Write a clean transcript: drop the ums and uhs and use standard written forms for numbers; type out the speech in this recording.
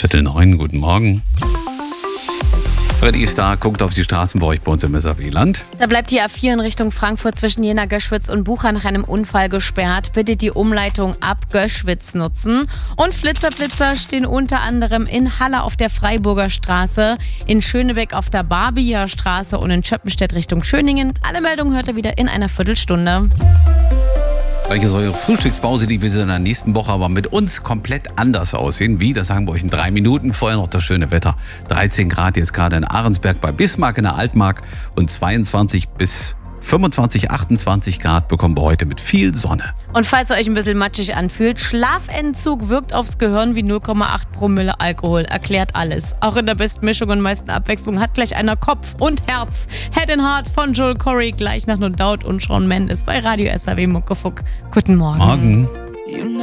8:45, guten Morgen. Freddy ist da, guckt auf die Straßen bei euch bei uns im SAW-Land. Da bleibt die A4 in Richtung Frankfurt zwischen Jena, Göschwitz und Bucha nach einem Unfall gesperrt. Bitte die Umleitung ab Göschwitz nutzen. Und Flitzer stehen unter anderem in Halle auf der Freiburger Straße, in Schönebeck auf der Barbier Straße und in Schöppenstedt Richtung Schöningen. Alle Meldungen hört ihr wieder in einer Viertelstunde. Gleich ist eure Frühstückspause, die wird in der nächsten Woche aber mit uns komplett anders aussehen. Wie? Das sagen wir euch in 3 Minuten. Vorher noch das schöne Wetter. 13 Grad jetzt gerade in Ahrensberg bei Bismarck in der Altmark und 22 bis 25, 28 Grad bekommen wir heute mit viel Sonne. Und falls ihr euch ein bisschen matschig anfühlt, Schlafentzug wirkt aufs Gehirn wie 0,8 Promille Alkohol. Erklärt alles. Auch in der besten Mischung und meisten Abwechslung hat gleich einer Kopf und Herz. Head and Heart von Joel Corey gleich nach No Doubt und Shawn Mendes bei Radio SAW Muckefuck. Guten Morgen. Morgen.